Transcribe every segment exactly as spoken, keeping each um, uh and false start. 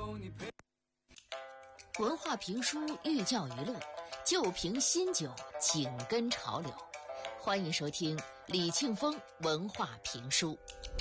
有你陪。 文化评书寓教于乐，旧瓶新酒紧跟潮流。欢迎收听李庆峰文化评书。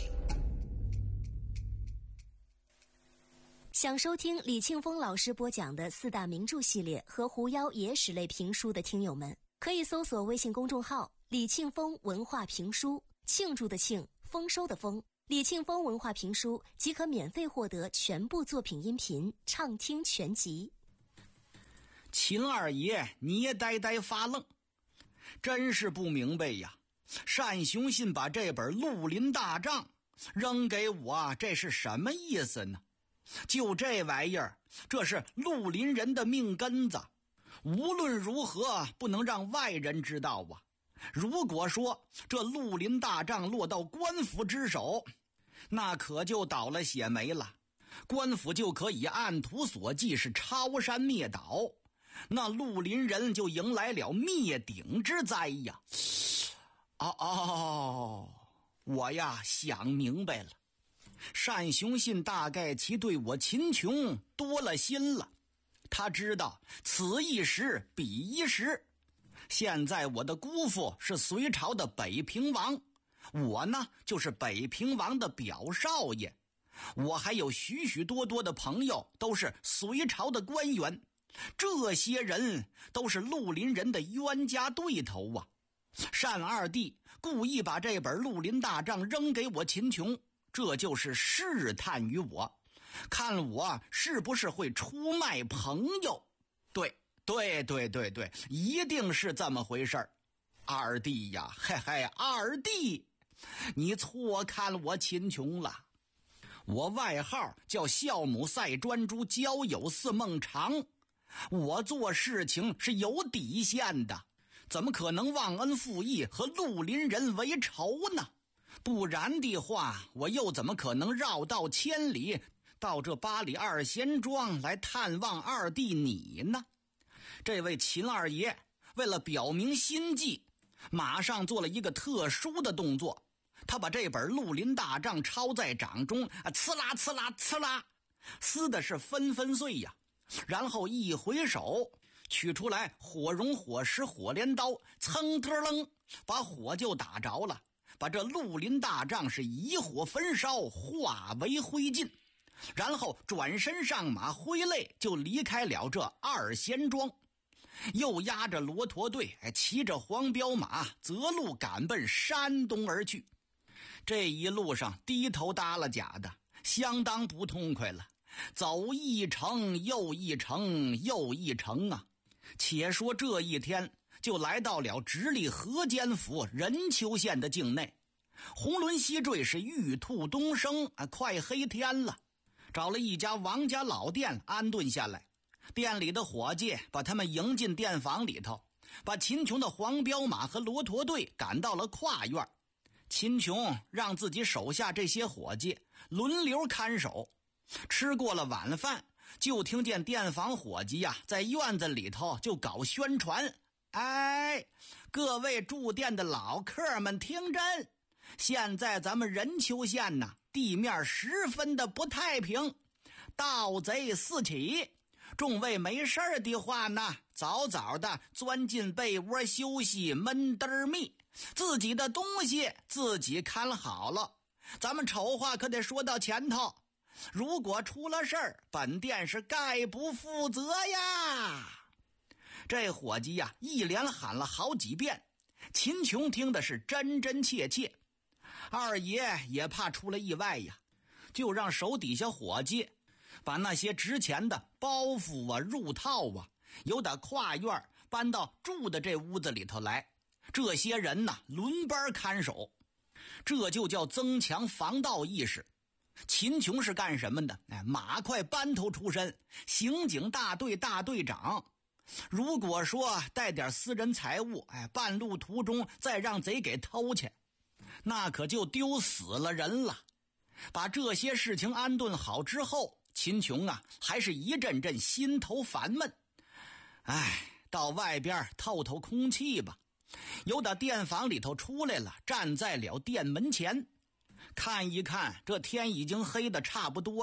想收听李庆峰老师播讲的四大名著系列和狐妖野史类评书的听友们，可以搜索微信公众号李庆峰文化评书，庆祝的庆，丰收的丰，李庆峰文化评书即可免费获得全部作品音频畅听全集。 秦二爷捏呆呆发愣，真是不明白呀！单雄信把这本《绿林大账》扔给我，这是什么意思呢？就这玩意儿，这是绿林人的命根子，无论如何不能让外人知道啊！如果说这绿林大账落到官府之手，那可就倒了血霉了，官府就可以按图索骥，是抄山灭岛，那绿林人就迎来了灭顶之灾呀！哦哦，我呀想明白了，单雄信大概其对我秦琼多了心了，他知道此一时彼一时。现在我的姑父是隋朝的北平王，我呢就是北平王的表少爷，我还有许许多多的朋友都是隋朝的官员，这些人都是绿林人的冤家对头啊！单二弟故意把这本《绿林大账》扔给我秦琼，这就是试探于我，看我是不是会出卖朋友。对对对对对，一定是这么回事儿。二弟呀，嘿嘿，二弟，你错看我秦琼了。我外号叫孝母赛专诸交友似孟尝，我做事情是有底线的，怎么可能忘恩负义和绿林人为仇呢？不然的话，我又怎么可能绕道千里到这八里二贤庄来探望二弟你呢？这位秦二爷为了表明心迹，马上做了一个特殊的动作，他把这本《绿林大账》抄在掌中，啊，呲啦呲啦呲啦，撕的是纷纷碎呀。然后一回手取出来火绒火石火镰刀，噌嘚楞把火就打着了，把这绿林大账是以火焚烧，化为灰烬，然后转身上马挥泪就离开了这二贤庄，又押着骆驼队，骑着黄骠马择路赶奔山东而去。这一路上低头耷拉甲的，相当不痛快了，走一程又一程又一程啊！且说这一天就来到了直隶河间府任丘县的境内，红轮西坠，是玉兔东升啊，快黑天了。找了一家王家老店安顿下来，店里的伙计把他们迎进店房里头，把秦琼的黄骠马和骆驼队赶到了跨院。秦琼让自己手下这些伙计轮流看守，吃过了晚饭，就听见店房伙计呀、啊、在院子里头就搞宣传。哎，各位住店的老客们听真，现在咱们任丘县呐，地面十分的不太平，盗贼四起，众位没事儿的话呢，早早的钻进被窝休息，闷得密，自己的东西自己看好了，咱们丑话可得说到前头，如果出了事儿，本店是概不负责呀。这伙计呀，一连喊了好几遍，秦琼听的是真真切切。二爷也怕出了意外呀，就让手底下伙计把那些值钱的包袱啊、褥套啊，由打跨院搬到住的这屋子里头来。这些人呢，轮班看守，这就叫增强防盗意识。秦琼是干什么的？哎，马快班头出身，刑警大队大队长。如果说带点私人财物，哎，半路途中再让贼给偷去，那可就丢死了人了。把这些事情安顿好之后，秦琼啊，还是一阵阵心头烦闷。哎，到外边透透空气吧。由打店房里头出来了，站在了店门前，看一看这天已经黑得差不多了，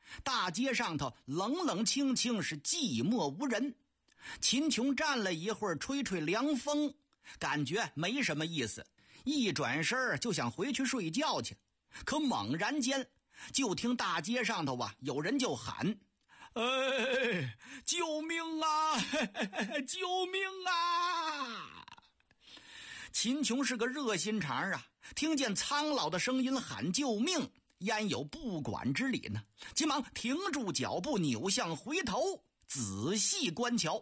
大街上头冷冷清清，是寂寞无人。秦琼站了一会儿，吹吹凉风，感觉没什么意思，一转身就想回去睡觉去。可猛然间就听大街上头啊有人就喊：哎，救命啊，救命啊！秦琼是个热心肠啊，听见苍老的声音喊救命，焉有不管之理呢？急忙停住脚步，扭向回头仔细观瞧。